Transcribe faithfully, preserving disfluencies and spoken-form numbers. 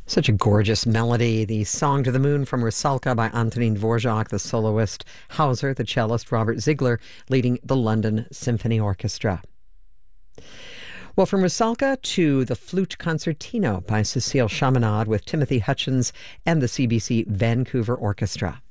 Such a gorgeous melody. The Song to the Moon from Rusalka by Antonin Dvorak, the soloist, Hauser, the cellist, Robert Ziegler leading the London Symphony Orchestra. Well, from Rusalka to the Flute Concertino by Cecile Chaminade with Timothy Hutchins and the C B C Vancouver Orchestra.